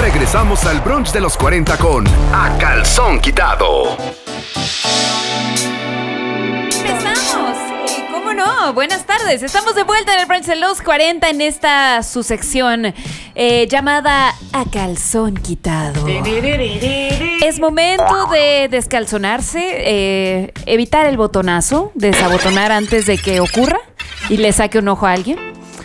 Regresamos al brunch de los 40 con A Calzón Quitado. ¡Empezamos! ¿Cómo no? Buenas tardes. Estamos de vuelta en el brunch de los 40 en esta su sección llamada A Calzón Quitado. Es momento de descalzonarse, evitar el botonazo, desabotonar antes de que ocurra y le saque un ojo a alguien.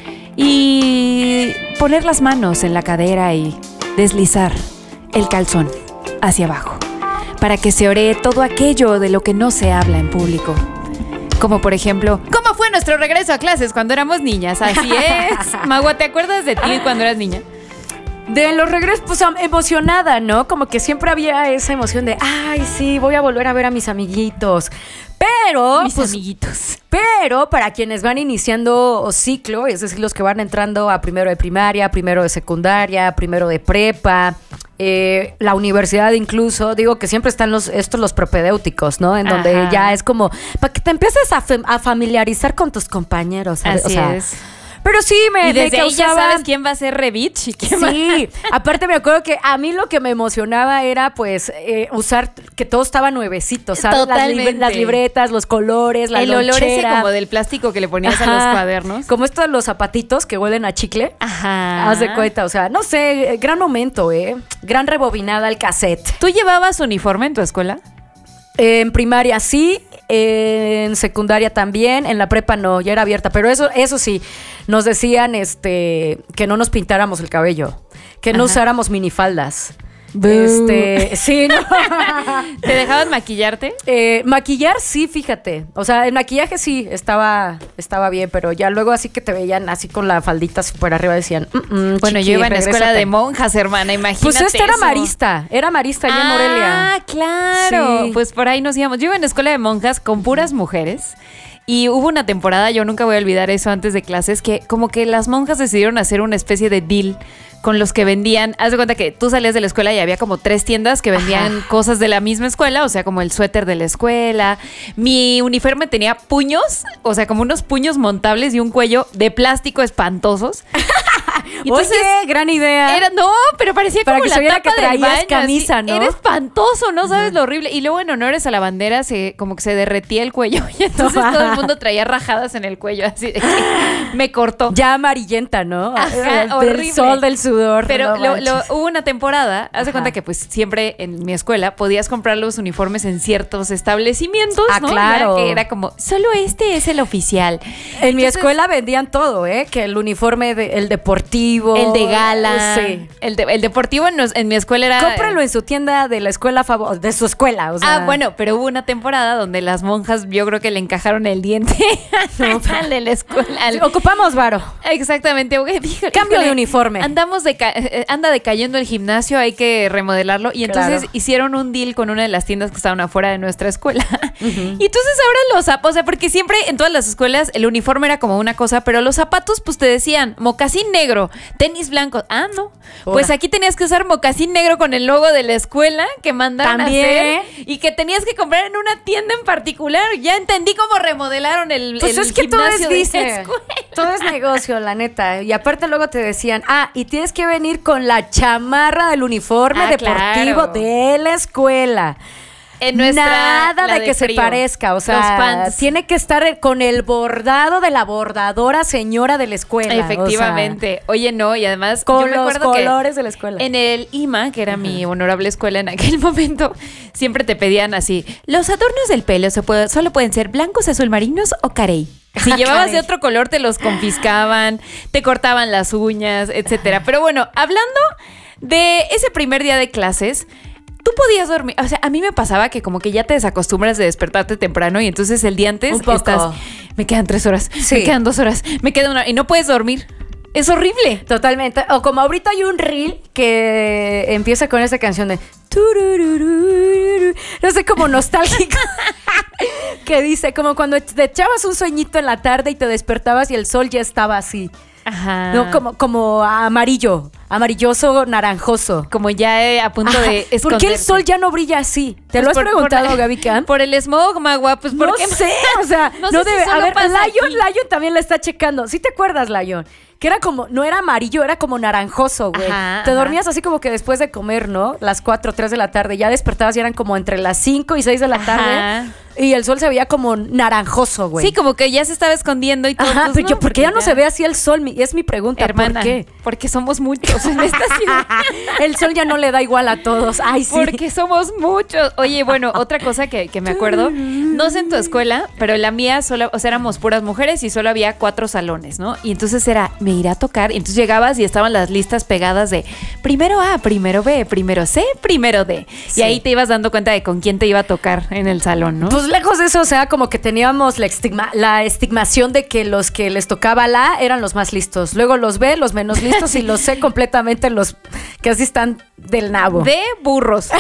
Y poner las manos en la cadera y deslizar el calzón hacia abajo para que se oree todo aquello de lo que no se habla en público. Como por ejemplo, ¿cómo fue nuestro regreso a clases cuando éramos niñas? Así es. Magua, ¿te acuerdas de ti cuando eras niña? De los regresos, pues emocionada, ¿no? Como que siempre había esa emoción de, ay, sí, voy a volver a ver a mis amiguitos. Pero, Mis amiguitos. Pero para quienes van iniciando ciclo, es decir, los que van entrando a primero de primaria, primero de secundaria, primero de prepa, la universidad incluso, digo que siempre están los propedéuticos, ¿no? En donde ya es como, para que te empieces a familiarizar con tus compañeros, ¿sabes? Así es. Pero sí, Y desde ahí ya causaba... sabes quién va a ser Revich y quién va... Sí, aparte me acuerdo que a mí lo que me emocionaba era pues usar que todo estaba nuevecito, ¿sabes? Totalmente. Las libretas, los colores, la el olor ese lonchera. como del plástico que le ponías a los cuadernos. Como estos los zapatitos que huelen a chicle. Ajá. Haz de cuenta, o sea, no sé, gran momento, gran rebobinada al cassette. ¿Tú llevabas uniforme en tu escuela? En primaria sí, en secundaria también, en la prepa no, ya era abierta, pero eso sí, nos decían que no nos pintáramos el cabello, que no usáramos minifaldas. Sí, ¿no? ¿Te dejaban maquillarte? Maquillar sí, fíjate. O sea, el maquillaje sí estaba bien, pero ya luego así que te veían así con la faldita por arriba decían, bueno, chiqui, yo iba en regrésate. escuela de monjas, hermana, imagínate. Pues esta era eso. era marista allá en Morelia. Ah, claro. Sí. Pues por ahí nos íbamos. Yo iba en escuela de monjas con puras mujeres. Y hubo una temporada, yo nunca voy a olvidar eso antes de clases, que como que las monjas decidieron hacer una especie de deal con los que vendían. Haz de cuenta que tú salías de la escuela y había como 3 tiendas que vendían cosas de la misma escuela, o sea, como el suéter de la escuela. Mi uniforme tenía puños, o sea, como unos puños montables y un cuello de plástico espantosos. Y entonces, oye, gran idea. Pero parecía para como que la se viera tapa que del traías baño, camisa, así. ¿no? Era espantoso, ¿no? ¿Sabes lo horrible? Y luego en honores a la bandera como que se derretía el cuello y entonces todo el mundo traía rajadas en el cuello, así de que me cortó. Ya amarillenta, ¿no? Ajá, horrible. Del sol, del sudor. Pero no hubo una temporada, haz de cuenta que pues siempre en mi escuela podías comprar los uniformes en ciertos establecimientos, ¿no? Claro. Ya que era como, solo este es el oficial. En mi escuela vendían todo, que el uniforme, el deportivo. El de gala. Sí. El deportivo en mi escuela era... Cómpralo en su tienda de la escuela de su escuela, o sea. Bueno, pero hubo una temporada donde las monjas yo creo que le encajaron el diente al de la escuela. Sí, ocupamos varo. Exactamente. Cambio de uniforme. Anda decayendo el gimnasio, hay que remodelarlo. Y entonces hicieron un deal con una de las tiendas que estaban afuera de nuestra escuela. Y entonces ahora los zapatos, o sea, porque siempre en todas las escuelas el uniforme era como una cosa, pero los zapatos pues te decían mocasín negro, tenis blancos. Ah, no. Pues aquí tenías que usar mocasín negro con el logo de la escuela que mandaron a hacer y que tenías que comprar en una tienda en particular. Ya entendí cómo remodelaron el pues el es que todo es business. Todo es negocio, la neta. Y aparte luego te decían, y tienes que venir con la chamarra del uniforme deportivo de la escuela. Nada de que se parezca, o sea, tiene que estar con el bordado de la bordadora señora de la escuela. Efectivamente. O sea, oye, no, y además con yo me los acuerdo colores de la escuela. En el IMA, que era mi honorable escuela en aquel momento, siempre te pedían así, los adornos del pelo solo pueden ser blancos, azul marinos o carey. Si llevabas de otro color te los confiscaban, te cortaban las uñas, etcétera. Pero bueno, hablando de ese primer día de clases, tú podías dormir, o sea, a mí me pasaba que como que ya te desacostumbras de despertarte temprano y entonces el día antes me quedan 3 horas, me quedan 2 horas, me queda 1 hora y no puedes dormir. Es horrible. Totalmente. O como ahorita hay un reel que empieza con esa canción de no sé, como nostálgico. Que dice, como cuando te echabas un sueñito en la tarde y te despertabas y el sol ya estaba así. Ajá. No, como amarilloso, naranjoso. Como ya a punto de esconderse. ¿Por qué el sol ya no brilla así? ¿Te lo has preguntado, Gaby Cam? Por el smog, Magua, pues ¿por qué? No sé, o sea, no sé debe. si solo A ver, pasa aquí. Lion también la está checando. ¿Sí te acuerdas, Lion? Que era como, no era amarillo, era como naranjoso, güey. Ajá, Te ajá. dormías así como que después de comer, ¿no? Las 4 o 3 de la tarde. Ya despertabas y eran como entre las 5 y 6 de la tarde. Ajá. Y el sol se veía como naranjoso, güey. Sí, como que ya se estaba escondiendo y todo. Ajá, pues, pero no, ¿por qué ya no se ve así el sol? Es mi pregunta, hermana, ¿por qué? porque somos muchos en esta ciudad. El sol ya no le da igual a todos. Ay, sí. Porque somos muchos. Oye, bueno, otra cosa que me acuerdo, no sé en tu escuela, pero la mía solo, o sea, éramos puras mujeres y solo había 4 salones, ¿no? Y entonces era, me irá a tocar. Y entonces llegabas y estaban las listas pegadas de primero A, primero B, primero C, primero D. Sí. Y ahí te ibas dando cuenta de con quién te iba a tocar en el salón, ¿no? Pues lejos de eso, o sea, como que teníamos la estigmación de que los que les tocaba la A eran los más listos. Luego los B, los menos listos, y los C completamente los que así están del nabo. De burros.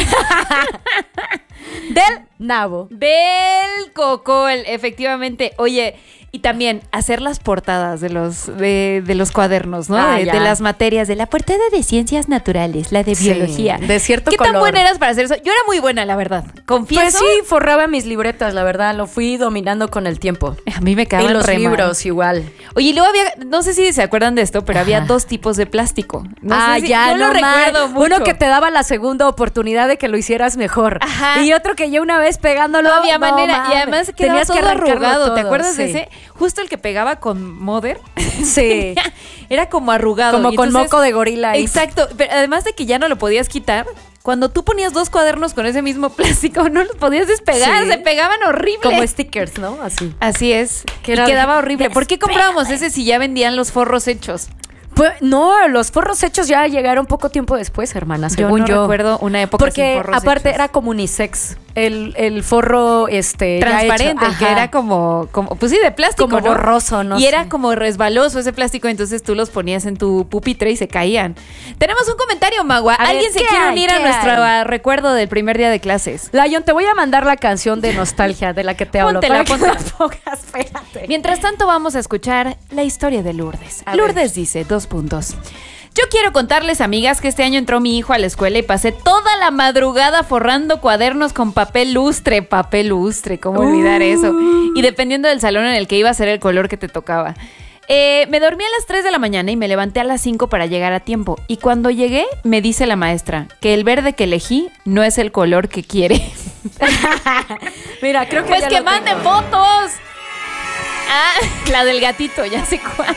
Del nabo. Del cocol, efectivamente. Oye, y también hacer las portadas de los cuadernos, ¿no? Ah, ya. de las materias, de la portada de ciencias naturales, la de Sí, biología. de cierto ¿Qué tan color. buena eras para hacer eso? Yo era muy buena, la verdad. Confieso. Pues sí, forraba mis libretas, la verdad, lo fui dominando con el tiempo. A mí me Y quedaban los re mal. libros igual. Oye, y luego había, no sé si se acuerdan de esto, pero había Ajá. 2 tipos de plástico. No sé si- ya, yo no lo recuerdo mucho. Uno que te daba la segunda oportunidad de que lo hicieras mejor. Ajá. Y otro que ya una vez pegándolo. No había manera. Y mames, además quedaba tenías todo que arrancarlo arrugado. ¿Te todo, acuerdas de sí. ese? Justo el que pegaba con Mother. Sí. Era como arrugado. Como y con entonces- moco de gorila ahí. Exacto. Pero además de que ya no lo podías quitar, cuando tú ponías 2 cuadernos con ese mismo plástico, no los podías despegar. Sí. Se pegaban horrible. Como stickers, ¿no? Así. Así es. Que Y era quedaba de- horrible. ¿Por qué comprábamos ese si ya vendían los forros hechos? Pues, no, los forros hechos ya llegaron poco tiempo después, hermana, según yo. recuerdo una época sin Porque forros aparte hechos. era como unisex. El forro ya transparente, hecho. que Ajá. era como, pues sí, de plástico, Como ¿no? borroso, no Y sé. era como resbaloso ese plástico, entonces tú los ponías en tu pupitre y se caían. Tenemos un comentario, Magua. A ver, ¿Alguien se ¿qué quiere hay? unir a ¿Qué nuestro hay? recuerdo del primer día de clases? Lion, te voy a mandar la canción de nostalgia de la que te hablo. Póntela, para que póntela. la pongas, espérate. Mientras tanto, vamos a escuchar la historia de Lourdes. A Lourdes dice, 2 puntos. Yo quiero contarles, amigas, que este año entró mi hijo a la escuela y pasé toda la madrugada forrando cuadernos con papel lustre. Papel lustre, ¿cómo olvidar eso? Y dependiendo del salón en el que iba a ser el color que te tocaba. Me dormí a las 3 de la mañana y me levanté a las 5 para llegar a tiempo. Y cuando llegué, me dice la maestra que el verde que elegí no es el color que quiere. Mira, creo que Pues ya que lo manden tengo. fotos. Ah, la del gatito, ya sé cuál.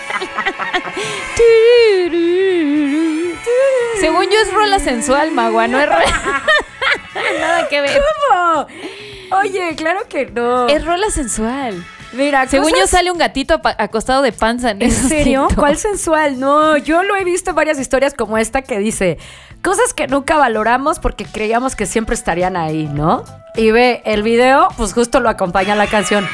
Según yo es rola sensual, Magua, no es rola. Nada que ver. ¿Cómo? Oye, claro que no. Es rola sensual. Mira, Según yo cosas- sale un gatito acostado de panza. ¿En esos serio? TikToks. ¿Cuál sensual? No, yo lo he visto en varias historias como esta que dice cosas que nunca valoramos porque creíamos que siempre estarían ahí, ¿no? Y ve el video, pues justo lo acompaña la canción.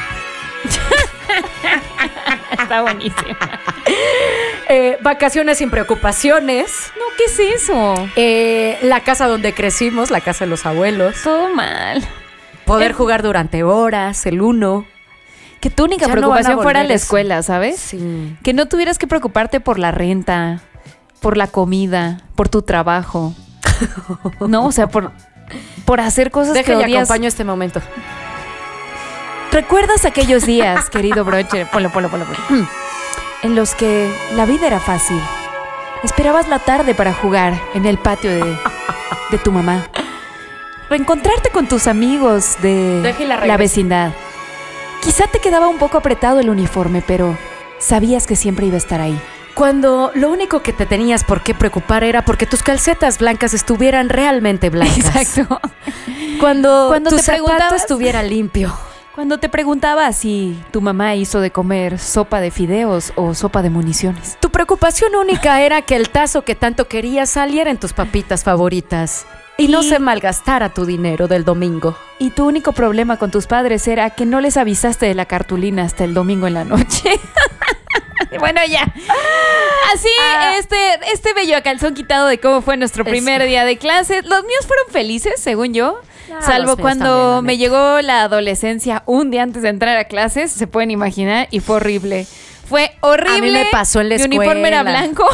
Está buenísimo. Vacaciones sin preocupaciones. No, ¿qué es eso? La casa donde crecimos, la casa de los abuelos. Todo mal. Poder jugar durante horas, el uno. Que tu única Ya no preocupación van a fuera volver la eso. escuela, ¿sabes? Sí. Que no tuvieras que preocuparte por la renta, por la comida, por tu trabajo. No, o sea, por hacer cosas Deja que y odias. acompaño este momento. ¿Recuerdas aquellos días, querido broche? Ponlo. En los que la vida era fácil. Esperabas la tarde para jugar en el patio de tu mamá. Reencontrarte con tus amigos de Deja y la la regreso. vecindad. Quizá te quedaba un poco apretado el uniforme, pero sabías que siempre iba a estar ahí. Cuando lo único que te tenías por qué preocupar era porque tus calcetas blancas estuvieran realmente blancas. Exacto. Cuando Cuando tu te zapato preguntabas- estuviera limpio. Cuando te preguntaba si tu mamá hizo de comer sopa de fideos o sopa de municiones. Tu preocupación única era que el tazo que tanto querías saliera en tus papitas favoritas. Y no se malgastara tu dinero del domingo. Y tu único problema con tus padres era que no les avisaste de la cartulina hasta el domingo en la noche. Bueno, ya. Así, este bello a calzón quitado de cómo fue nuestro primer día de clase. Los míos fueron felices, según yo. los Salvo míos cuando también, la me neta. llegó la adolescencia un día antes de entrar a clases, se pueden imaginar, y fue horrible. Fue horrible. A mí me pasó en la Mi uniforme era escuela. blanco.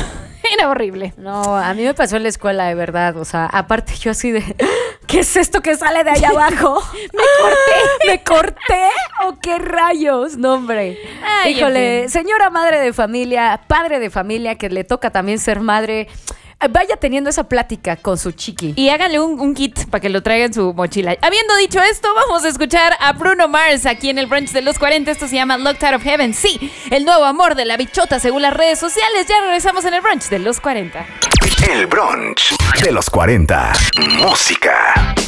Era horrible. No, a mí me pasó en la escuela, de verdad. O sea, aparte yo así de... ¿Qué es esto que sale de allá abajo? ¿Me corté? ¿O qué rayos? No, hombre. Ay, Híjole, en fin. señora madre de familia, padre de familia, que le toca también ser madre, vaya teniendo esa plática con su chiqui. Y háganle un kit para que lo traiga en su mochila. Habiendo dicho esto, vamos a escuchar a Bruno Mars aquí en el brunch de los 40. Esto se llama Locked Out of Heaven. Sí, el nuevo amor de la bichota según las redes sociales. Ya regresamos en el brunch de los 40. El brunch de los 40. Música.